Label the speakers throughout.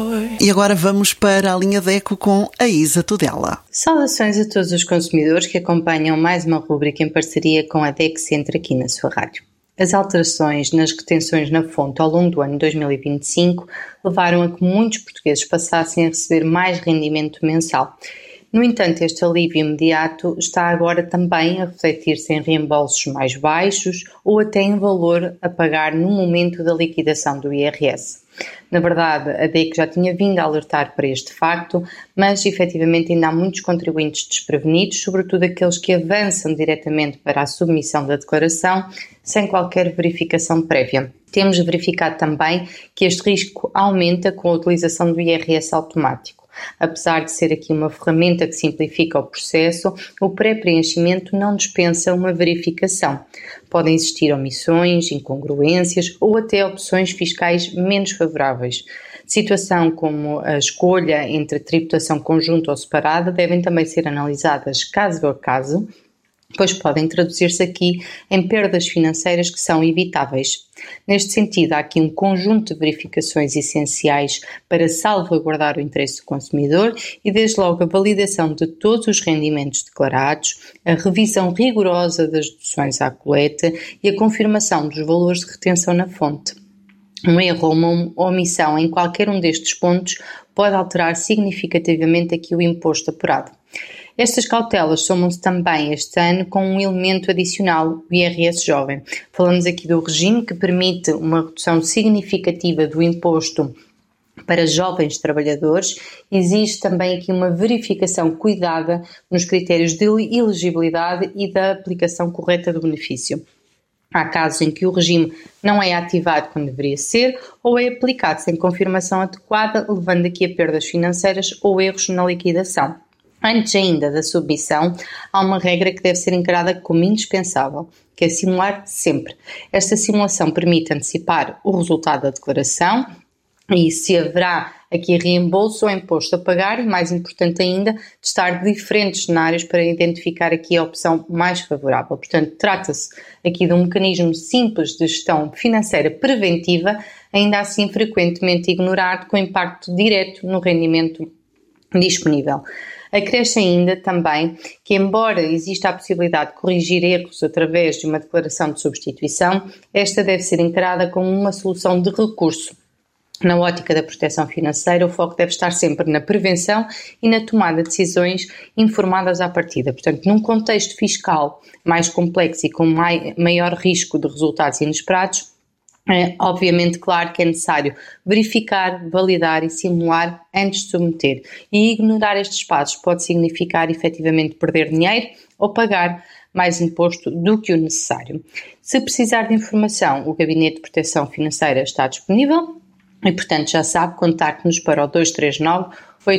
Speaker 1: E agora vamos para a linha DECO com a Isa Tudela.
Speaker 2: Saudações a todos os consumidores que acompanham mais uma rubrica em parceria com a DECO Centro aqui na sua rádio. As alterações nas retenções na fonte ao longo do ano 2025 levaram a que muitos portugueses passassem a receber mais rendimento mensal. No entanto, este alívio imediato está agora também a refletir-se em reembolsos mais baixos ou até em valor a pagar no momento da liquidação do IRS. Na verdade, a DECO já tinha vindo a alertar para este facto, mas efetivamente ainda há muitos contribuintes desprevenidos, sobretudo aqueles que avançam diretamente para a submissão da declaração sem qualquer verificação prévia. Temos verificado também que este risco aumenta com a utilização do IRS automático. Apesar de ser aqui uma ferramenta que simplifica o processo, o pré-preenchimento não dispensa uma verificação. Podem existir omissões, incongruências ou até opções fiscais menos favoráveis. Situação como a escolha entre tributação conjunta ou separada devem também ser analisadas caso a caso, pois podem traduzir-se aqui em perdas financeiras que são evitáveis. Neste sentido, há aqui um conjunto de verificações essenciais para salvaguardar o interesse do consumidor e, desde logo, a validação de todos os rendimentos declarados, a revisão rigorosa das deduções à coleta e a confirmação dos valores de retenção na fonte. Um erro ou uma omissão em qualquer um destes pontos pode alterar significativamente aqui o imposto apurado. Estas cautelas somam-se também este ano com um elemento adicional, o IRS jovem. Falamos aqui do regime que permite uma redução significativa do imposto para jovens trabalhadores. Existe também aqui uma verificação cuidada nos critérios de elegibilidade e da aplicação correta do benefício. Há casos em que o regime não é ativado quando deveria ser ou é aplicado sem confirmação adequada, levando aqui a perdas financeiras ou erros na liquidação. Antes ainda da submissão, há uma regra que deve ser encarada como indispensável, que é simular sempre. Esta simulação permite antecipar o resultado da declaração e se haverá aqui reembolso ou imposto a pagar e, mais importante ainda, testar diferentes cenários para identificar aqui a opção mais favorável. Portanto, trata-se aqui de um mecanismo simples de gestão financeira preventiva, ainda assim frequentemente ignorado, com impacto direto no rendimento disponível. Acresce ainda também que, embora exista a possibilidade de corrigir erros através de uma declaração de substituição, esta deve ser encarada como uma solução de recurso. Na ótica da proteção financeira, o foco deve estar sempre na prevenção e na tomada de decisões informadas à partida. Portanto, num contexto fiscal mais complexo e com maior risco de resultados inesperados, obviamente, claro que é necessário verificar, validar e simular antes de submeter. E ignorar estes passos pode significar efetivamente perder dinheiro ou pagar mais imposto do que o necessário. Se precisar de informação, o Gabinete de Proteção Financeira está disponível e, portanto, já sabe, contacte-nos para o 239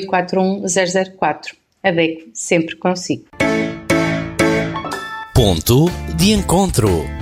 Speaker 2: 841 004. A DECO sempre consigo.
Speaker 3: Ponto de encontro.